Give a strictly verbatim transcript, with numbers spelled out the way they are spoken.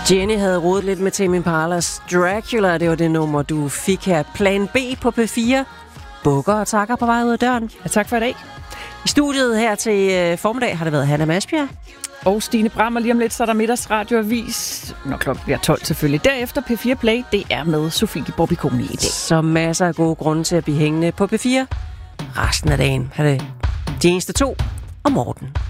Jenny havde rodet lidt med Tame Impalas Dracula. Det var det nummer, du fik her. Plan B på P fire. Bukker og takker på vej ud af døren. Ja, tak for i dag. I studiet her til øh, formiddag har det været Hanna Masbjerg. Og Stine Bram, og lige om lidt, så er der middagsradioavis, når klokken bliver tolv selvfølgelig. Derefter P fire Play, det er med Sofie Borbiconi i dag. Så masser af gode grunde til at blive hængende på P fire resten af dagen. Har det de eneste to og Morten.